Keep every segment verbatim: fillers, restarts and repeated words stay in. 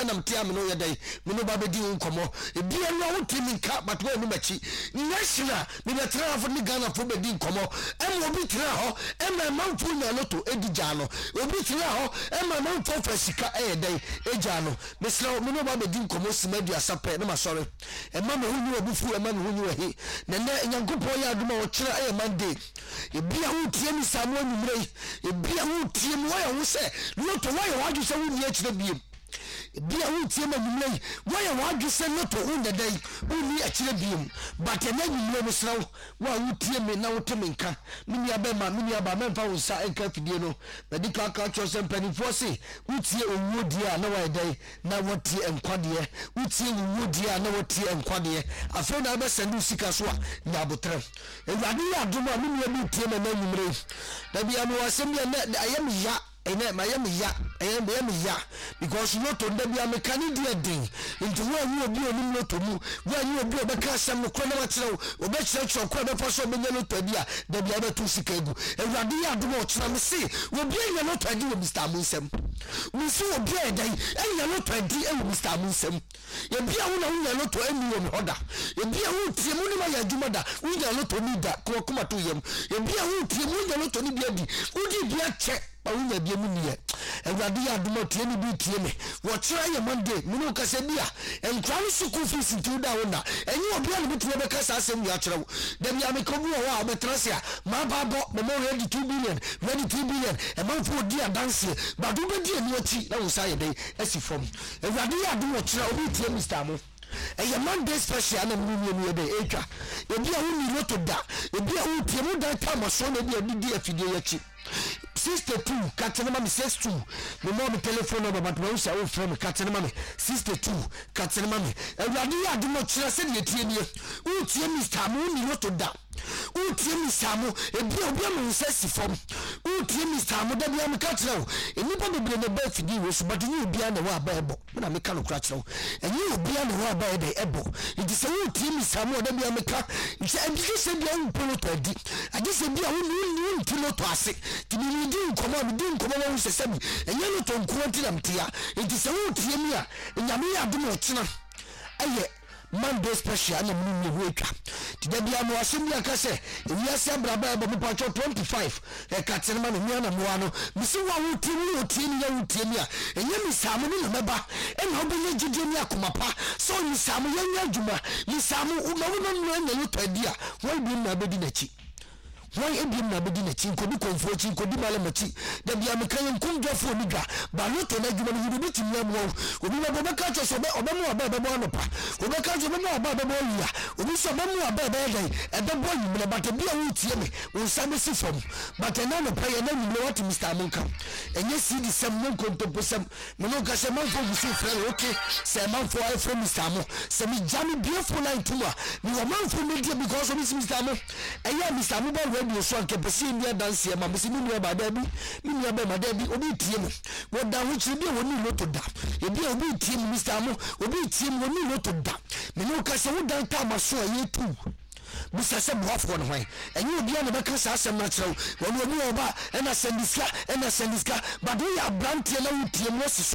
enam tia me no ye dai me no ba be di nkomo ebia no wotimi nka but we no machi nyashina me be tra fo ni Ghana fo be di nkomo em obi tra ho em manfo nya loto edija no obi tra ho em manfo fasika e dai eja no me sra me no ba be di nkomo simadu asape na masore em ma me hunyu obufu em ma me hunyu ehi na na nyankopon ya aduma wo kira e Monday ebia wo tie mi samu anumre ebia wo tie mi wo ya wo se loto wo ya waju se wo ni akire biem bia wo tie ma numlei wo ya waju se loto wo ndedai wo ni akire biem but na numle no srawo wo wo tie me na wo teme nka mini aba ma mini aba memfa wo sa enka fidie no medical culture sempani force wo tie owo dia na wo dai na wo tie enkwade wo tie owo dia na wo tie enkwade afa na ba sendu sika so a nya botre ewade ya adoma mini abi tie ma na numlei da bia no asem ya na ayam ya ene mayami ya ene mayami ya because you know to nda bia mekani dia din into wo anyi obi onim no to mu wo anyi obi obeka asem no kro na wakyerɛ obe kyerɛ kyerɛ kro be faso be nyano to bia da bia be to sika egu ewade ya adom o kyerɛ me se obi anyano to adi wo Mister Amunsem we see obi edai anyano to adi e wo Mister Amunsem ye bia wo na wo nyano to emi wo me hoda ye bia wo tie mu ni ma ya dwuma da wo nyano to ni da ko kuma to yem ye bia wo tie mu nyano to ni bia di wo di bia che awunya bia mu niye ewade ya adoma tie ni bi tie me wo kira ye Monday me no kase bia enkwan school fees nti da wo na enyi obi an bitie be kasa asem ya kira wo da bia me ko bu wo a betrase a ma ba bo me mo ready two billion ready three billion e man fo di adanse ba do be di eni achi na wo sa ye dai asifom ewade ya adoma kira obi tie Mister Amu eye Monday special na mu mu ye dey etwa e bia wo ni loto da e bia wo tie mu da ta maso na bia di afidie yachi sixty-two katenema me sixty-two me mo me telephone number but we say we from katenema me sixty-two katenema me ewade ya de mo kire se de tie nie wo tie Mister Amu ni loto da wo tie Mister Amu e bia obi am nse sifom wo tie Mister Amu da bia me ka kire wo eni pa bebre ne ba fidi we so but ni obi an wa ba ebo na me ka no kra kire wo eni obi an wa ba ede ebo nti se wo tie Mister Amu da bia me ka nti e se bia wo polo to adi adi se bia wo ni ni polo to ase ti ni di nkomo bi di nkomo wo sese bi enye no to nko nti na mtia nti se wo tie mi a nyame ya dum ochina aye Monday special na mu mu wetwa ti da bia mo asem bia ka se ewi ase braba ba mo pacho twenty-five e ka tene ma no mi na mo ano mi se wa wo tie mi wo tie mi ya wo tie mi a enye mi samu ni na meba e na obenye gide mi akoma pa so mi samu yenya adwuma mi samu uma wo no no enya no tadi a wo bi na bedi na chi why ebiem na bedi na chi nkodi konfo chi nkodi mala machi da bia me kan nkum dwafo ni dwa ba no to na dwuma ni bi timia mo obi na bo ka cho so be oba mo aba be bo anopa obi ka cho be mo aba be bo wia obi so be mo aba be dai e be bo yimle but bia wo tie me wo sabe si fom but na no pay na yimle what Mister Amu kan enye si di sem no kontopo sem me no ka se man fo bu si frɛ okay se man fo ai from Mister Amu se mi jami beautiful line tuma mi wo man fo media because of Mister Amu eya Mister Amu ba radio so anke pesi ndia dance e ma besi mi nua ba da bi mi nua ba ma da bi obi tie me wo da ho chi bi wo ni loto da e bi obi tie me Mister Amu obi tie me wo ni loto da me no ka se wo dan ta ma so aye tu bisa se boafo no hwan enye obi an be ka sa asem na kyerɛw wo no obi oba ena sendiska ena sendiska ba do ya brand na wo tie me si so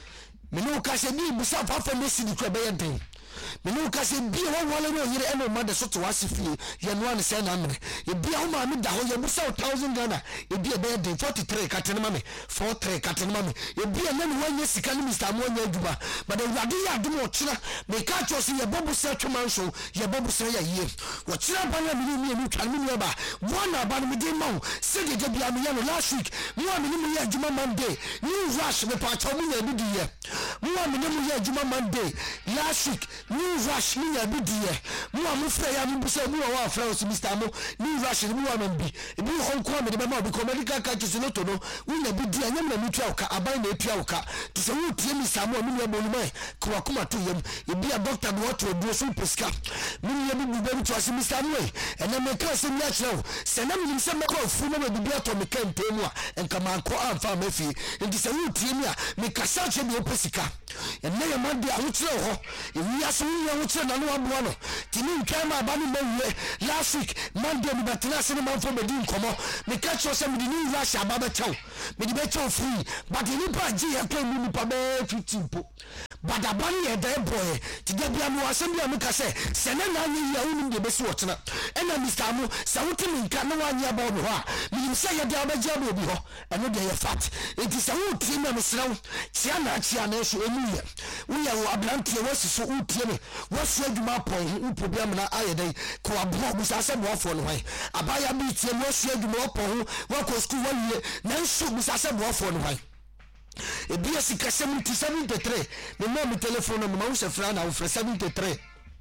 me no ka se bi bisa fa fa me si di kwa be yɛn me no ka se bi wo wole no yire eno ma de so to asifie ye no an se na amene e bi a wo ma me da ho ye busa one thousand Ghana e bi e be de forty-three katene ma me forty-three katene ma me e bi e na me wanye sika ni Mister Amu anya adwuma but e wade ya de mo kyera me ka cho se ye bobu se twema so ye bobu se ya yie wo kyera ba na me ni mi twa me ni ba one aba me de ma se de de bia me ya no last week mo me ni me ya adwuma Monday ni rush me pa cho me ya bi di ye mo me ni me ya adwuma Monday last week ni rush ni ya bi di ye mo am fra ya mo se mo wa fra o Mister Amu ni rush ni mo wa man bi e bi hon ko me de ba bi ko medical card to no to no wo ya bi di anya me mi twa ka aban na etua ka to se wo tie Mister Amu mi ya bolu mai ko akoma to yam e bi a doctor do to do so peska mi ya bi bi bi to ase Mister Amu e na me ka se mi a kyerɛ se na mi se me ko fu no me bi ato me kan temu a enka man ko amfa ma fi nti se wo tie mi a me kasa che bi opesika ene ye Monday awutre ho ewi aso wi awutre na no aboa no tini ntwan ma ba no mawie last week Monday mi betena se no manfo bedi nkomo me catch you say me di new rush ababa chaw me di be chaw free but ni pa ji ya kwa ni pa be fifty po but abani ye dey boy ti da bia mo asem bia me ka say se na na ni ya unu de be si wotena ena Mister Mo sa wotimi nka na wa nya ba no ho a me say ye da ba ja ba obi ho eno de ye fat enti sa wotie na me sraw tia na tia na so enu ye wo ya wo ablantie wo siso wotie me wo so adwuma pon wo problem na ayedai ko abo bu sa se bo afo no hwan abaya bi tie wo so adwuma pon wo ko school wo ye na nso bu sa se bo afo no hwan ebia sika seventy-three me mo me telephone no ma wo se fra na wo fra seventy-three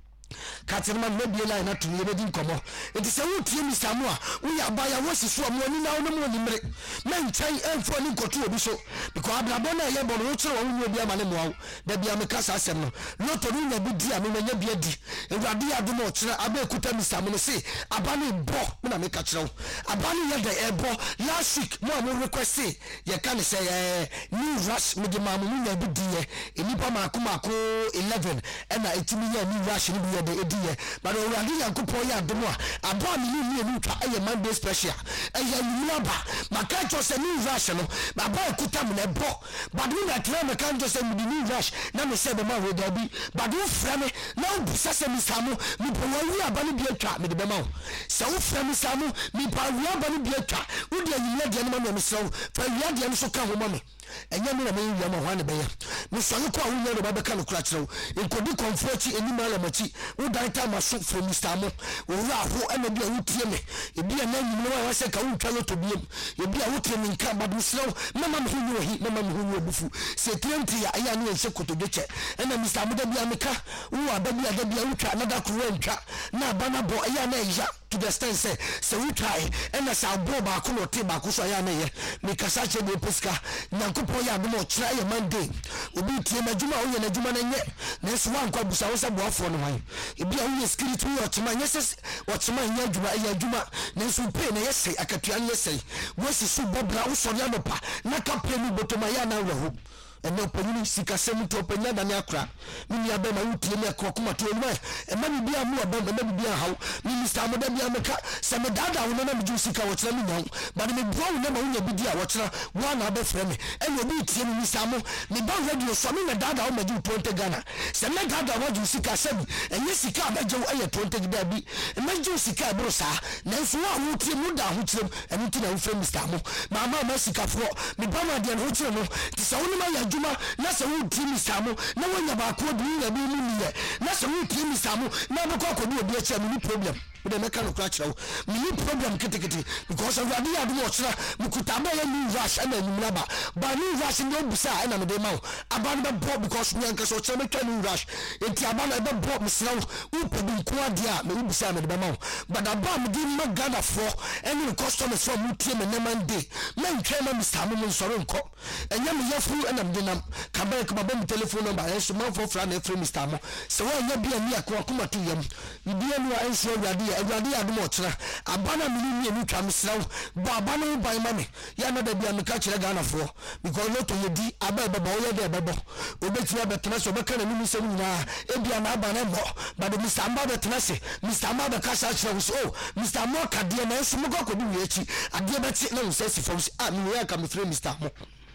katirma mebi line na tuni ebedi nkomo enti se wo tie Mister Mo a wo ya baya wo siso mo ni na wo mo ni mre na nchan enfo ni nkoto obi so because ablabo na ye bo no kire wo nyu obi amane mo awo da bia me kasa asem no loto ni nya bi di a me nya bi adi ewade ade mo kire aba ekuta Mister Mo no se abane bo me na me ka kire wo abane ye da ebo last week mo mo request ye kan say eh new rush me di ma mo nya bi di ye enipa mako mako eleven na etimi ye new rush ni bi de ediye but already Yankopon ya domo a aba mi ni ni twa aye Monday special aye nyaba maka cho se ni rush no baba ekuta me bo but we na try me kan just say me ni rush na me say be ma we da bi but we fra me na u bisa se Mister Mo mi po wi aba ni bi atwa me de be ma se u fra me Mister Mo mi pa wi aba ni bi atwa u de yile de no ma me so fa wi de no so ka ho ma me enya me na me wi ma ho ne be ya me so ko a wo nya no ba be ka no kura kire nkodi comfort eni ma la machi wo dan ta ma so from Mister Mo wo ra ho ena bia wo tie me e bia na nyim no wa se ka wo twa loto biem e bia wo tie me nka ba do slow mama me hu hi mama me hu obufu se twenty ya aya no ense kotogeche ena Mister Mo da bia me ka wo aba bia da bia wo twa na da kro ntwa na ba na bo aya na ya to the stand say se we try ena sa bo ba ko no te ba ko so aya na ye me kasa che de peska Yankopon ya do mo kira ye Monday obi tie na juma wo ye na juma na nye na so wan kwa busa wo se bo afo no man e bia wo ye spirit wo ochima nye se ochima nya juma ya juma na so pe na ye sei akatua na ye sei wo si so bobra wo so ya no pa na ka pe ni botoma ya na wo ene opanyini sika semu to opanya da ne akra mini aba ma wutie ne akra kuma to ma e ma bi bia mu aba ma bi bia hawo ni Mister Mo da bia meka se me dada wo na me ju sika wo kira mi nyawo ba me bro wo na ma wunya bi dia wo kira wo na aba frɛ me ene obi tie ni Mister Mo me ba radio so me dada wo ma ju twenty Ghana se me dada wo ju sika sebi enye sika abaje wo aye twenty da bi e ma ju sika bro sa na so wo wutie mu da ho kira ene ti na wo frɛ Mister Mo ma ma ma sika fo me ba ma dia ho kira no ti sa wo ni ma ya juma na se wo ti Mister Mo na wonya ba ko bi na bi mu niye na se wo ti Mister Mo na be ko ko bi obi a che mi problem we dey make no kra kira mi problem kitikiti because of adi adu mo kira mi kutaba ya ni rush ana ni mlaba ba ni rush ni obusa ana me dey ma aban be bo because we anka so kira me twa ni rush enti aban be bo mi sra wo pe bi ko adi a me obusa me dey ma but aban mi di magada for any customers from mutie me na Monday men twa ma Mister Mo mo soro nko enya me yafu ana me nam kabe ko ba mi telephone number enso man for fra na free Mister Mo se wo nya bia ni akwa kuma to yam bia ni wa enso awade awade adom okira abana me ni ni twa me sraw ba abana wo ban ma me ya na da bia me ka kire Ghana for because no to yedi aba baba wo ye de bebo obetira betena so beka na ni se nyina e bia na abana mo ba de Mister Mo betena se Mister Mo be ka sa kire wo so Mister Mo ka de na enso mo ko bi wi echi ade beti na wo se si fom ah me ya ka me free Mister Mo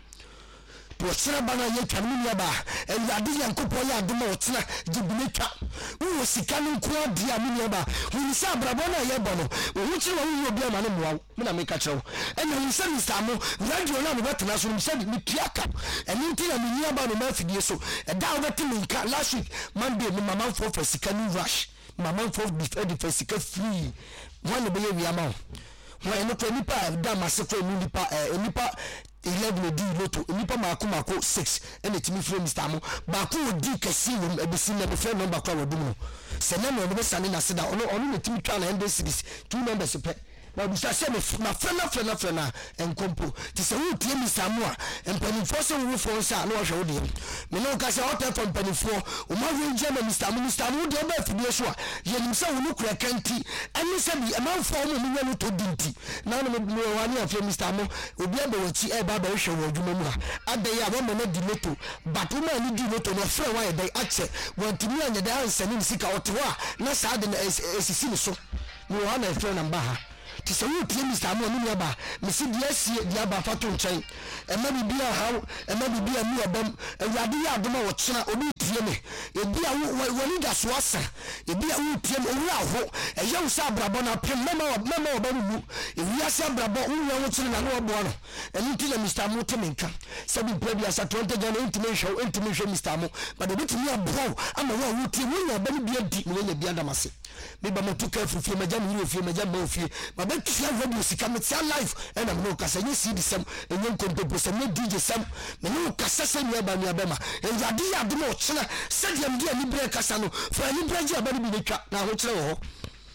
Wotira bana ye twanu ya ba Ewurade Yankopon ya adom wotira jibinetwa wo sika no ko dia me ya ba wo sa brabo na ye bono wo kira wo obi ama ne moa me na me ka kira wo enya wo se Mister Mo radio na me betena so me se me piaka eni nti na me ya ba no ma fidie so e da wo betimi nka last week Monday me mama for for sika ni rush mama for the for sika free one be ye wi ama wo eno ko nipa da mase ko enu nipa eh nipa eleven di loto nipa mako mako six ene timi free Mister Mo ba ko di kesi wom ebisi na be free number kwa wadum se na no be sane na seda ono ono ne timi twa na ende series two numbers pe na busa se me na frena frena frena enkompo ti se wo tie Mister Mo a empanifo se wo fo nsa na wo hwe wo de me no ka se hotel for empanifo o ma wo nje na Mister Mo Mister Mo de ba fidie so a ye nim se wo no kura kanti eni se bi e man fo mo me no to dinti na no me wa ni afia Mister Mo obi aba wachi e ba ba wo hwe wo adwuma mu a ade ya wo mo na di loto but wo ma ni di loto no fre wa ye dai ache wantimi anya da ansa ni sika oto a na sa de na esisi ni so ni wo na fre na mba ha ti se wo tie Mister Mo ni aba me si dia sie dia ba fa to nchen e ma bibia haw e ma bibia mi obam awade ya adoma wo kyena obi tie me e bia wo ni da so asa e bia wo tie me owura ho e ye wo sa brabo na pem mama mama oba mu e wi asa brabo wo wo kyena na no obo no e ni ti na Mister Mo te menka se bi bia asa twenty Ghana intime show intime show Mister Mo but obi ti mi abro ama wo wo tie wo nya ba ni bia di wo nya bia damase me ba matuka fufi majam ni ofie majam ma ofie ba ba tia radio sika me tia live e na me kasa ni C D sam enye nkontopo sam ne D J sam me no kasa se ni aba ni abema e yade ya de mo kyena se de am de ani bre kasa no fa ani bre ji aba ni bi netwa na ho kyerɛ ho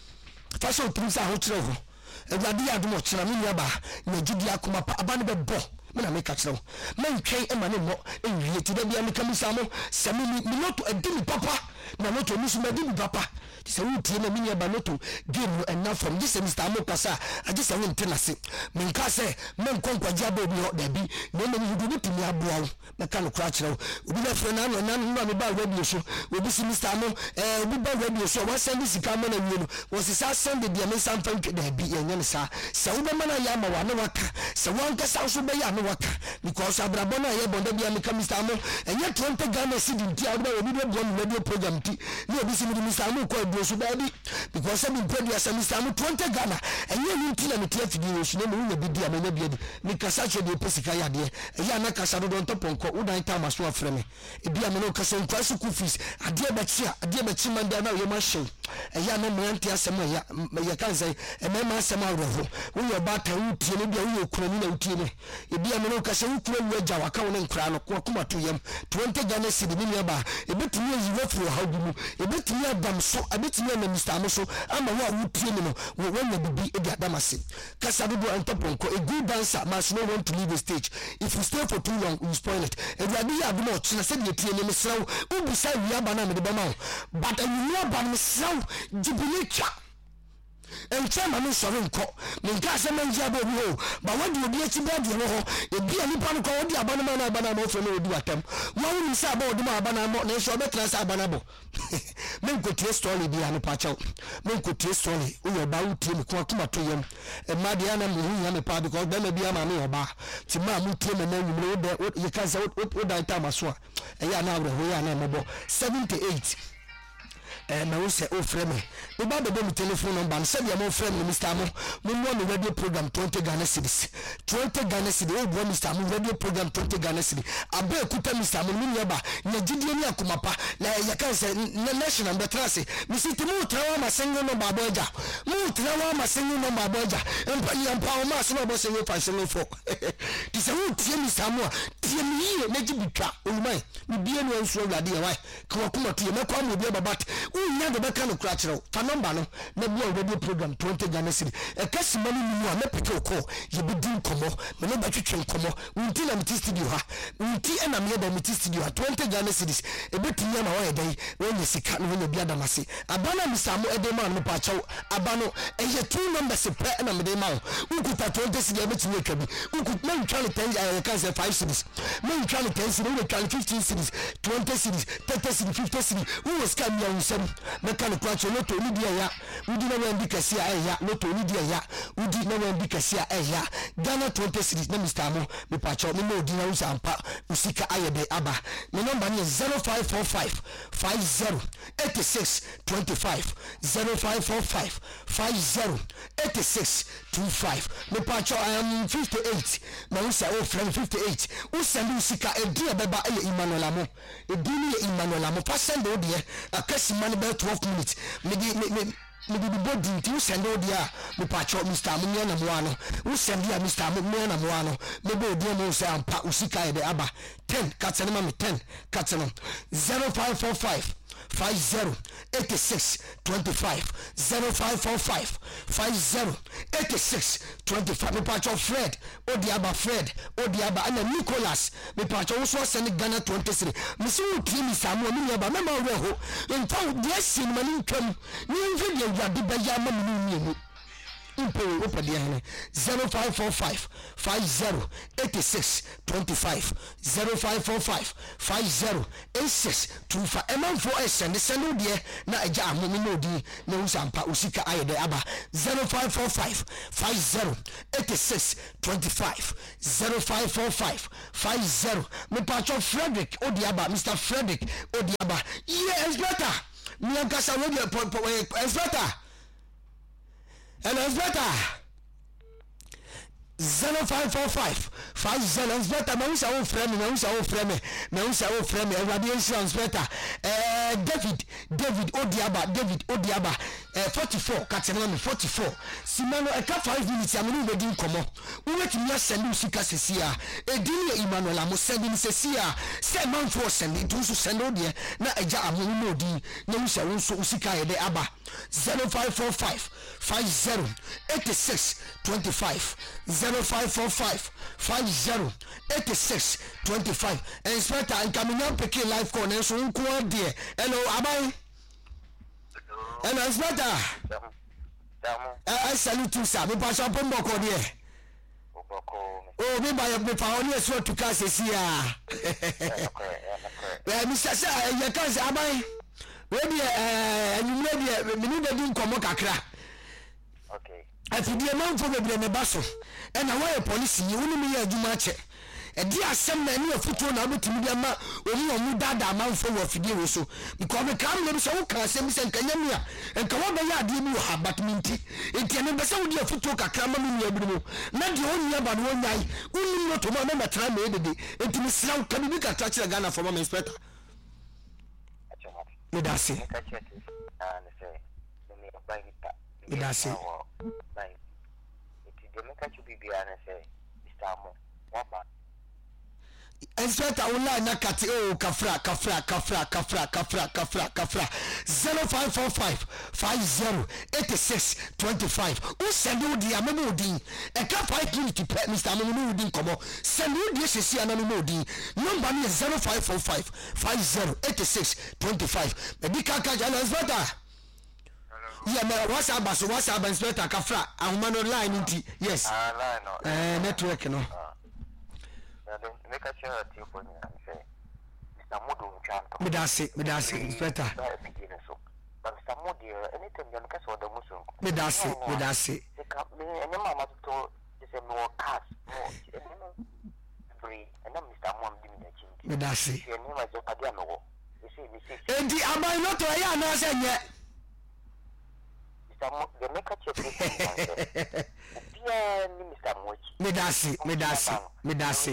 fa so trim sa ho kyerɛ ho e yade ya de mo kyena me ni aba na gidi akoma pa aba ne be bo me na me ka kyerɛ ho man twɛn e ma ne mo e wie ti da bia me kamisa mo se me ni loto adini papa na loto ni so madini papa se wo tie na minya ba loto game enough from this Mister Mo kasa age se wo ntenase men ka se men konkwaji aba bi ho da bi na me ni hudu timi aboa wo me ka no kra kyerɛ wo obi na fre na no na no me ba radio so obi si Mister Mo eh obi ba radio so wa send sika ma na wie no wo se sa send de me sam fan da bi enye ne sa se wo be ma na ya ma wa na waka se wo anka sa so be ya na waka because abrabo na ye bonda bia me ka Mister Mo enye twenty Ghana cedi ntia obi obi be bo radio program ti ni obi si Mister Mo ko so baby because some in as Mister Mo twenty Ghana and you need to let me video so no we be dia me be me kasa che de pesika ya de e ya na kasa do don toponko wo dan time aso afre me e bia me no kasa nkwa su ku fees ade ba chi ade ba chi manda na ye ma hye e ya na mwanti asem ya ya kan say e me ma asem awro wo ye ba ta wo tie ne bia wo ye kura ni na wo tie ne e bia me no kasa wo kura wo agya waka wo ne nkra no ko kuma to yam twenty Ghana cedi ni ne ba e betumi yi wo fro ha bi mu e betumi adam so betumi na Mister Mo so ama wo a wo tie ni no wo nya bibi e dia damase kasa do antoponko a good dancer must not want to leave the stage if you stay for too long you spoil it e dia bi ya do china se dia tie ni mesraw wo bi sa wi aba na me de ba ma but you know ba mesraw jibilicha enche ma no sori nko me nka se manji aba obi ho ba wadi obi echi ba di ho e bia nipa no ko wadi aba na ma na aba na mo fo na odi atam wa wo nsa aba odi ma aba na mo na so be tra sa aba na bo me nko tie story bi anu pa chaw me nko tie story wo yo ba wo tie me ko akoma to yam e ma dia na me hu ya me pa because be ma bia ma me oba ti ma mu tie me na nwumre wo de ye kan se wo da time aso a e ya na abro ho ya na me bo seventy-eight eh na wo se o frɛ me me ba be me telephone number se bia mo frɛ me Mister Mo mo mo no radio program twenty Ghana cedis twenty Ghana cedis o bo Mister Mo radio program twenty Ghana cedis abe kuta Mister Mo mi yaba nya gidie ni akoma pa na ya kan se national betrase mi siti mo trawa ma sengo no ba boja mo trawa ma sengo no ba boja empa ni empa o ma so bo sengo fa sengo fo ti se wo tie Mister Mo tie mi ye na gibitwa o mai mi bie no ansu awade ya wai ko kuma tie me kwa mo bia babat unya de beka no kra kyerɛw fa number no na bia radio program twenty Ghana cedi e kasi mani mu a na peke ko ye bi din komo me no ba twetwe komo unti na meti studio ha unti e na me da meti studio ha twenty Ghana cedis e betinya na wa dai wonye sika no wonye bia damase abana Mister Mo e de ma no pa kyɛw abano e ye two numbers pe na me de ma ukuta twenty cedi e betinya twa bi ukut na ntwa no ten e kan se five cedis na ntwa no ten cedi no ntwa no fifteen cedis twenty cedis thirty cedis fifty cedis wo was kam ya unsem meka no kwacho loto ni dia ya udi na wandi kasi a ya loto ni dia ya udi na wandi kasi a ya Ghana twenty cedis na Mister Mo me pacho me no di na usampa usika ayebe aba me number ni zero five four five five zero eight six two five zero five four five five zero eight six two five me pacho I am fifty-eight na usa o friend fifty-eight usa ni usika edi ebeba e Emmanuel Amo edi ni Emmanuel Amo pa send o de akasi man be twelve minutes me di me me di body nti send o de a me pacho Mister Mo na mo ano u send ya Mister Mo na mo ano me be odi mo say ampa usika e de aba ten katsene ma me ten katsene zero five four five five zero eight six two five zero five four five five zero eight six two five. Me patch of Fred Odiaba Fred Odiaba and Nicholas. Me patch also send Ghana twenty-three. Me see you team is Samuel Miaba. Me ma reho. In fact, yes, in many come. New video ya di bayama minu. Impo opa dia hene zero five four five five zero eight six two five zero five four five five zero eight six two five. Eman for a send send dia na eja amomi no di na usampa usika ayede aba zero five four five five zero eight six two five zero five four five five zero. Me patcho Frederick Odiaba, Mister Frederick Odiaba. Yeah, it's better. Me ankasa we it's better. And it's better. Zero five four five five zero. It's better. Me usa o frame. Me usa o frame. Me usa o frame. Everybody is better. Uh, David David Odiaba David Odiaba. Uh, forty-four. Katenami forty-four. Simano eka five minutes. Aminu bedin komo. Uwe kimya sendi usika sesia. Edini Emmanuel amo sendi ni sesia. Se man for sendi. Tusu sendo die. Na eja aminu di. Na usa unso usika ede aba. Zero five four five five zero eight six two five zero five four five five zero eight six two five. Inspector and coming up picking life corner so unko dear. Hello, Abai. Hello, Inspector. I salute you, sir. Me pass up on Boko dear. Oh, me buy me pound yes what to cast is here. Mister Sir, you can't say Abai. Maybe uh you maybe me need to do come kakra. Okay. I think the man for be me baso. And I want police you woni me adwuma che. E di asem na ne afuto na betimi de ma oni omu dada man for wo fidie we so. Because me kam le so wo kan asem se nkanya me a. Enka wo be ya ade mi wo ha but minti. Enti ne be se wo di afuto kakra ma me nua bi mu. Na de oni aba no nyai. Uni no to ma na metra me edede. Enti me sira ka bi ka tra kire Ghana for ma inspector. Me da se. Me da se. Inspector online na kati oh kafra kafra kafra kafra kafra kafra kafra zero five four five five zero eight six two five. Who send you the amemo din e ka five minutes to Mister Amemo din komo send you the sesi anamo din number is zero five four five five zero eight six two five. Medical card and inspector. Yeah, me what's up so what's up inspector kafra ahuma no line nti yes ah line no eh network no make a sure that you put me and say Mister Modu Chanto. Me that's it, me that's it, inspector. But Mister Modu, anything you can say the Muslim. Me that's it, me that's it. Me and your mama to say more cars, more free, and then Mister Mom give me the chin. Me that's it. Your name is Padiano. You see, me see. And the am I not to I am not saying yet. Mister Mo, the make a check. Mister Mochi. Me dasi, me dasi, me dasi.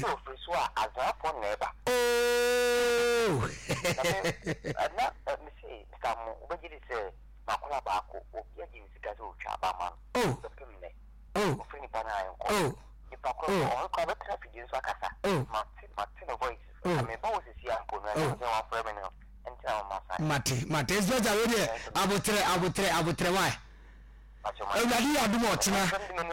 Oh. Na me say, Mister Mo, obeji di say, makola baako, obi agi nsika so chaba man. Oh. Oh. Ofini pana yanko. Oh. Ipa ko o ko be traffic din so akasa. Oh. Mati, mati no voice. Me ba wo sisi yanko no, e say one for me no. Enta o masa. Mati, mati, is better we dey. Abutre, abutre, abutre why? E na di adu mo tina.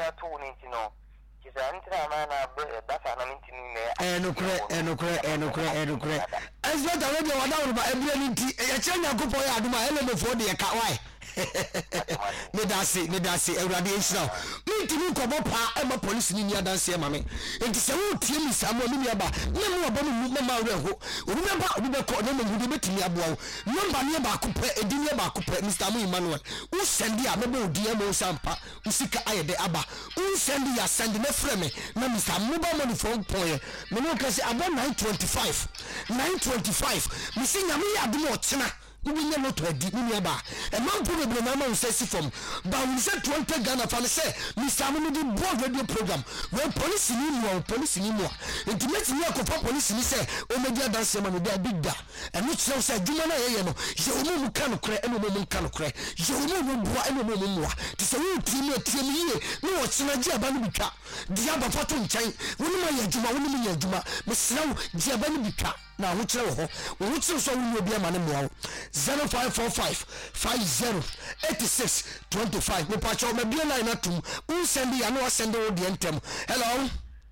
Eh no kure, eh no kure, eh no kure, eh no kure. Ezra da we dey wada wo ba ebire ni nti e che nyakopo ya adu ma ele mo fo de ka why. Me da se, me da se Ewurade ehira. Me ntimi kobo pa e ma police ni ni adanse ma me. Enti se wo tie mi samo mi aba. Me mo obo mi me ma wure ho. Obi be ba, obi be ko na mo hu de betimi abo wo. Number ne ba ko pe, edi ne ba ko pe Mister Emmanuel. Who send ya me be odi e mo sampa. Usika ayede aba. Who send ya send me frame na Mister Mobile money phone point. Me no ka se abo nine twenty-five. nine twenty-five. Me se nyame ya adu mo tena. We will not to a deep nearby. A man put a man says from but we said twenty Ghana fan say Mister Amudi board radio program when police in more police in more intimate me a police in say o media dance man with their big da and which so said Jumana Yano you know can cry and woman can cry you know boy and woman more to say you team team here no what's in a Jabanibika Diaba Fortune chain when my Juma when me Juma Miss Now Jabanibika na ho kire ho wo kire so wo obi ama ne mo zero five four five five zero eight six two five me pa cho me bi line atum un send ya no send wo de entem. Hello,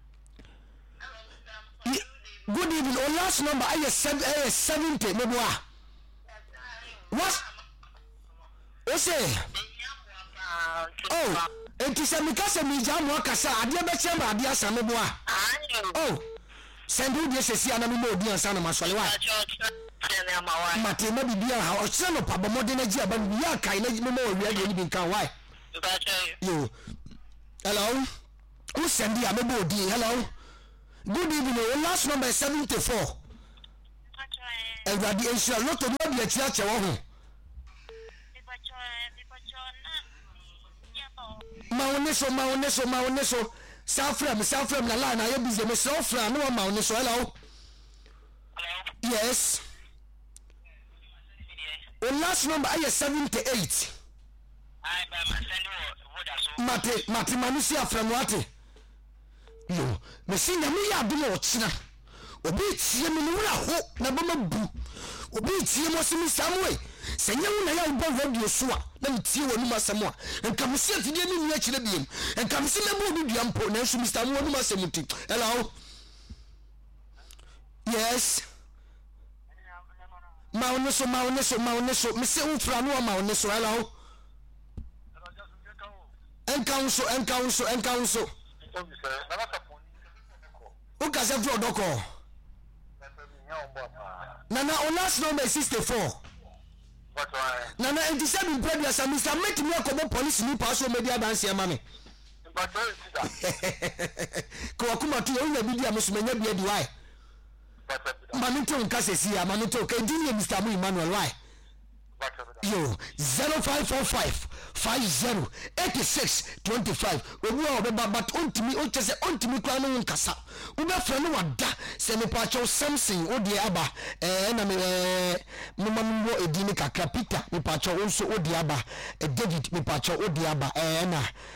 good evening. O last number I is seventy me boa. What? O say? Oh, enti se mi kase mi jamu akasa ade be chema ade asa me boa. Oh, send wo de sesi ana me mo odi ansa na masole wa. Mate ma bibia ha o se no pabo mode na ji aba bi ya kai na me mo wi ade ni bi kan why? Yo. Hello. Who send ya me bo odi? Hello. Good evening. The last number is seventy-four. Everybody is sure not to know the church. Mauneso, Mauneso, Mauneso. Safram, Safram, la line. I am busy. Miss Safram, no Mauneso. Hello. Yes. The last number is seventy-eight. Mate, Mate, Manusia from what? Yo, me see na me ya do no china. Obi tie me no wura ho na ba mabu. Obi tie mo se mi samwe. Se nya wo na ya wo radio so a na me tie wonu masem a. Enka me se afide ni nu akire biem. Enka me se me bo du duampo na so mister mo wonu masem ti. Hello. Yes. Mauneso, Mauneso, Mauneso. Me se unfra no Mauneso. Hello. Enka unso, enka unso, enka unso. Who can say for doko? Nana, our last number is sixty-four. Nana, and this seven previous and Mister Met me a police new pass on media dance your money. Kawakuma to own the media must many be a why. Manito and Cassia, Manito, can you Mister Emmanuel? Why? Yo, zero five four five five zero eight six twenty five. We will be but unto me, unto say unto me, crown on Cassa. Ube friend what da send a patch of something, oh dear Abba, and I'm a Mamma Edini Capita, me patch also, oh dear Abba, a David, me patch, oh dear Abba, and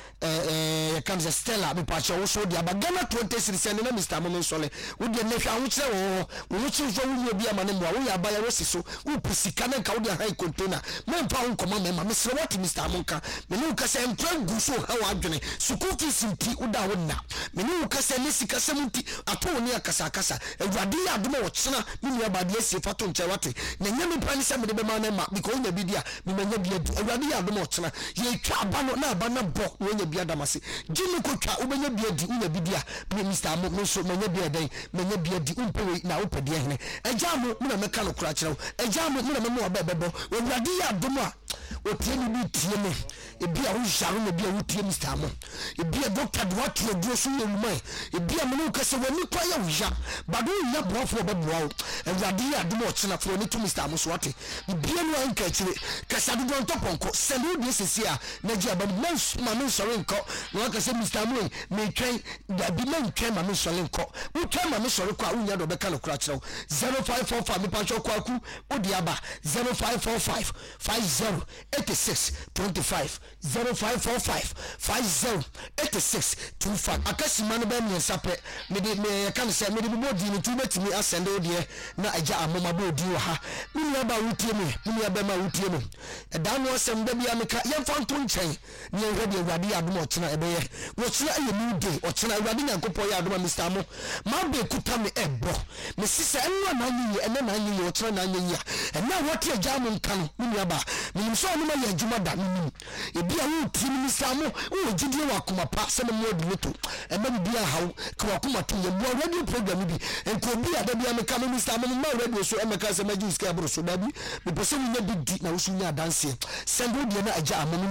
uh, comes a Stella, me patch also dear Abba, Gana twenty sending a Mister Momensole, would your nephew, I would say, oh, which is will be a man, we are by a so, who Pusicana Kaudia High container. Men pound command member, Mister What, Mister Monka, Menuka say, Pran Guso, how I do it. Sukuki Sinti Uda Wuna, Menuka say, Missika Semunti, Atonia Casacasa, and Radia Dumo, Sana, Minia Badiesi, Faton Cherati, Nanyami Panisa, the man, because the Bidia, Mimania, Radia Dumotana, ye Cabano, Nabana Bok, when you be a Damasi, Jimmy Kuka, Ubena Bia, in the Bidia, Mister Moso, Mania Day, Mania Bia, the Umpe, now Pediane, a Jamu, Mecano Cratcho, a Jamu, Muna Bebo, when Radia. Duma o tieni bi tieni e bia wo jaro na bia wo tieni stamo e bia doctor do what you do so you man e bia me no kase wani kwa ya wuja bado ya brofo be boa e wade ya duma o chena fo ni to Mister Mo so wate e bia no anka chire kasa do don toponko selu de sisi a na gia ba mens ma me sore nko no kase Mister Mo me twen da bi man twen ma me sore nko wo twen ma me sore kwa unya do be ka no kura chiro zero five four five me pa cho kwa ku odi aba zero five four five five zero eight six twenty five zero five four five five zero eight six two five. Akasi manu be mi sape me de me kan say me de bi bodi ni tu betimi asende ode na aja amoma be odi wo ha me ni aba wutie me me ni aba ma wutie me e da no sem da bia me ka ye fa nto nchen ni ye de awade ya adom ochena ebe ye wo chira ye new day ochena awade nyankopon ya adom Mister Mo ma be kuta me ebo me sise enwa na nyi ene na nyi ochena na nyi ya ena what ye jam nkan me ni aba me so no ma ye juma da ni e bia wo ti Mister Mo wo gidie wa kuma pa se mo odi leto e ma bia hawo kwa kuma to ye bo radio program bi enko bia da bia me ka Mister Mo ma radio so e me ka se ma juice ka bro so da bi me pese wo nya bi di na wo so nya dance send wo de na aja amom